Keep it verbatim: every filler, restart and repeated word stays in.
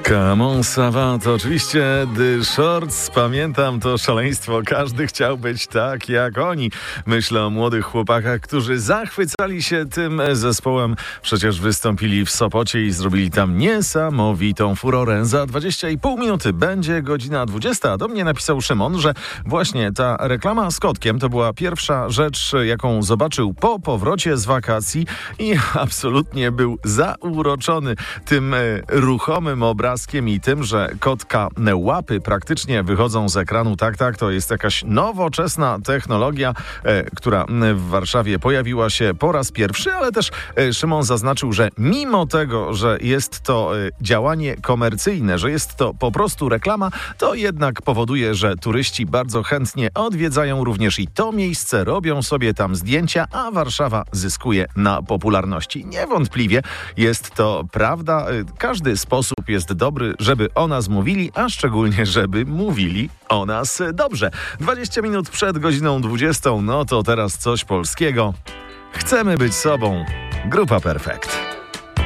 Come on, Savant, oczywiście The Shorts, pamiętam to szaleństwo, każdy chciał być tak jak oni. Myślę o młodych chłopakach, którzy zachwycali się tym zespołem, przecież wystąpili w Sopocie i zrobili tam niesamowitą furorę. Za dwadzieścia i pół minuty będzie godzina dwudziesta. Do mnie napisał Szymon, że właśnie ta reklama z kotkiem to była pierwsza rzecz, jaką zobaczył po powrocie z wakacji i absolutnie był zauroczony tym ruchomym obrazem i tym, że kotka łapy praktycznie wychodzą z ekranu. Tak, tak, to jest jakaś nowoczesna technologia, e, która w Warszawie pojawiła się po raz pierwszy, ale też e, Szymon zaznaczył, że mimo tego, że jest to e, działanie komercyjne, że jest to po prostu reklama, to jednak powoduje, że turyści bardzo chętnie odwiedzają również i to miejsce, robią sobie tam zdjęcia, a Warszawa zyskuje na popularności. Niewątpliwie jest to prawda. E, każdy sposób jest dobry, żeby o nas mówili, a szczególnie, żeby mówili o nas dobrze. dwadzieścia minut przed godziną dwudziestą, no to teraz coś polskiego. Chcemy być sobą. Grupa Perfekt.